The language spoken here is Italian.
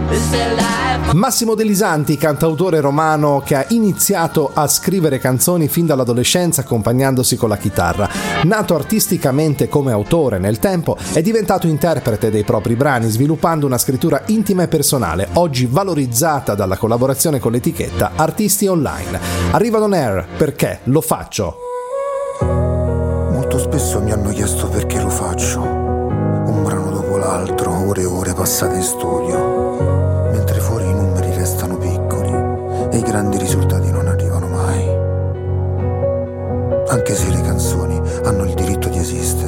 Massimo De Lisanti, cantautore romano che ha iniziato a scrivere canzoni fin dall'adolescenza accompagnandosi con la chitarra. Nato artisticamente come autore nel tempo, è diventato interprete dei propri brani, sviluppando una scrittura intima e personale, oggi valorizzata dalla collaborazione con l'etichetta Artisti Online. Arriva On Air perché lo faccio. Molto spesso mi hanno chiesto perché lo faccio, un brano dopo l'altro, ore e ore passate in studio, mentre fuori i numeri restano piccoli e i grandi risultati non arrivano mai. Anche se le canzoni hanno il diritto di esistere,